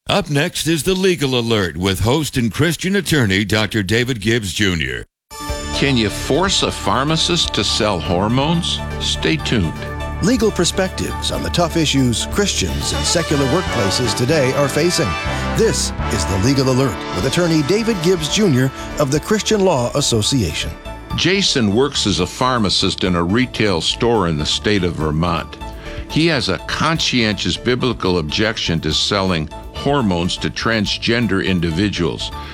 Up next is the Legal Alert with host and Christian attorney Dr. David Gibbs Jr. Can you force a pharmacist to sell hormones? Stay tuned. Legal perspectives on the tough issues Christians in secular workplaces today are facing. This is the Legal Alert with attorney David Gibbs Jr. of the Christian Law Association. Jason works as a pharmacist in a retail store in the state of Vermont. He has a conscientious biblical objection to selling hormones to transgender individuals.